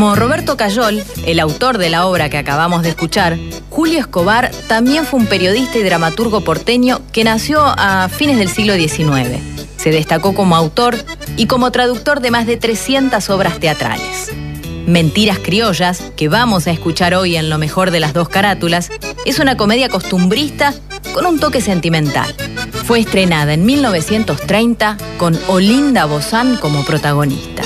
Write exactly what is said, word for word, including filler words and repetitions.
Como Roberto Cayol, el autor de la obra que acabamos de escuchar, Julio Escobar también fue un periodista y dramaturgo porteño que nació a fines del siglo diecinueve. Se destacó como autor y como traductor de más de trescientas obras teatrales. Mentiras criollas, que vamos a escuchar hoy en Lo mejor de las dos carátulas, es una comedia costumbrista con un toque sentimental. Fue estrenada en mil novecientos treinta con Olinda Bozán como protagonista.